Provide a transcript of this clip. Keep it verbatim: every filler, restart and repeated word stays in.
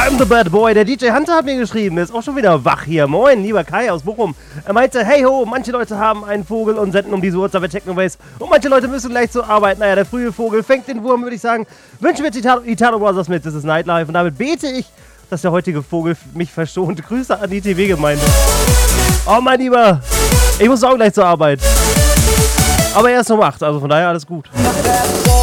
I'm the bad boy. Der D J Hunter hat mir geschrieben, der ist auch schon wieder wach hier. Moin, lieber Kai aus Bochum. Er meinte, hey ho, manche Leute haben einen Vogel und senden um diese Uhrzeit bei Technoways. Und manche Leute müssen gleich zur Arbeit. Naja, der frühe Vogel fängt den Wurm, würde ich sagen. Wünsche mir Italo, Italo Brothers mit, das ist Nightlife. Und damit bete ich, dass der heutige Vogel mich verschont. Grüße an die T V-Gemeinde. Oh, mein Lieber, ich muss auch gleich zur Arbeit. Aber erst um acht, also von daher alles gut.